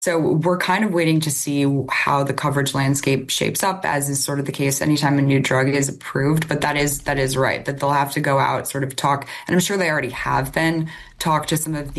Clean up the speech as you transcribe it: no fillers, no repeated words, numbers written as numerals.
So we're kind of waiting to see how the coverage landscape shapes up, as is sort of the case anytime a new drug is approved. But that is right, that they'll have to go out, sort of talk, and I'm sure they already have been talk to some of